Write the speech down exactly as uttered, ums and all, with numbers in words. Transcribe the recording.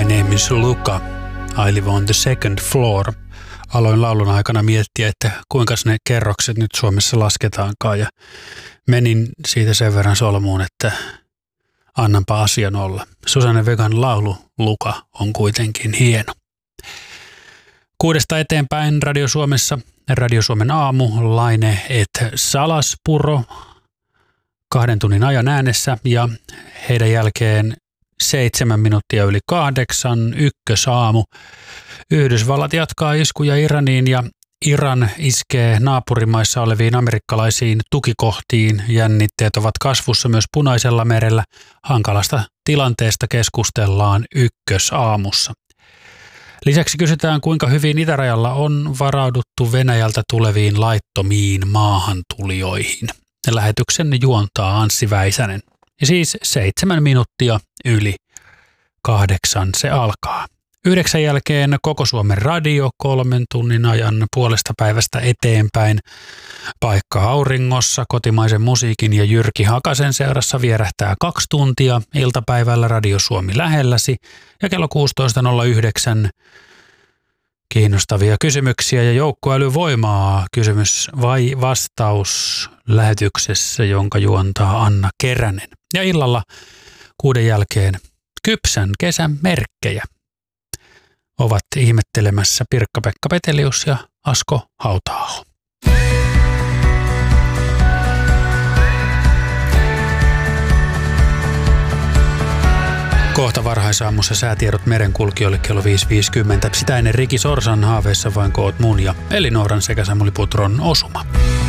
My name is Luca. I live on the second floor. Aloin laulun aikana miettiä, että kuinka ne kerrokset nyt Suomessa lasketaankaan ja menin siitä sen verran solmuun, että annanpa asian olla. Susanne Vegan laulu Luka on kuitenkin hieno. Kuudesta eteenpäin Radio Suomessa, Radio Suomen aamu, Laine et Salaspuro, kahden tunnin ajan äänessä ja heidän jälkeen seitsemän minuuttia yli kahdeksan, ykkösaamu. Yhdysvallat jatkaa iskuja Iraniin ja Iran iskee naapurimaissa oleviin amerikkalaisiin tukikohtiin. Jännitteet ovat kasvussa myös Punaisella merellä. Hankalasta tilanteesta keskustellaan ykkösaamussa. Lisäksi kysytään, kuinka hyvin itärajalla on varauduttu Venäjältä tuleviin laittomiin maahantulijoihin. Lähetyksen juontaa Anssi Väisänen. Ja siis seitsemän minuuttia yli kahdeksan se alkaa. Yhdeksän jälkeen Koko Suomen radio kolmen tunnin ajan puolesta päivästä eteenpäin. Paikka auringossa, kotimaisen musiikin ja Jyrki Hakasen seurassa vierähtää kaksi tuntia. Iltapäivällä Radio Suomi lähelläsi ja kello kuusitoista nolla yhdeksän kiinnostavia kysymyksiä ja joukkoälyvoimaa. Kysymys vai vastaus lähetyksessä, jonka juontaa Anna Keränen. Ja illalla kuuden jälkeen kypsän kesän merkkejä ovat ihmettelemässä Pirkka-Pekka Petelius ja Asko Hauta-aho. Kohta varhaisaamussa säätiedot merenkulkijoille kello viisi viisikymmentä. Sitä ennen Riki Sorsan haaveissa vain koot mun ja Elinooran sekä Samuli Putron osuma.